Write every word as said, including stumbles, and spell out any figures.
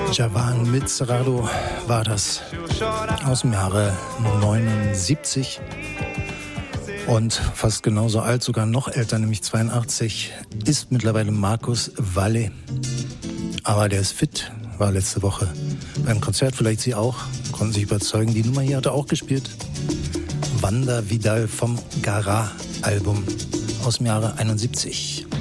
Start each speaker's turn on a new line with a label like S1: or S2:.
S1: Javan mit Cerrado war das aus dem Jahre neunundsiebzig und fast genauso alt, sogar noch älter, nämlich zweiundachtzig, ist mittlerweile Markus Valle. Aber der ist fit, war letzte Woche beim Konzert, vielleicht Sie auch, konnten sich überzeugen. Die Nummer hier hat er auch gespielt. Wanda Vidal vom Gara-Album aus dem Jahre einundsiebzig.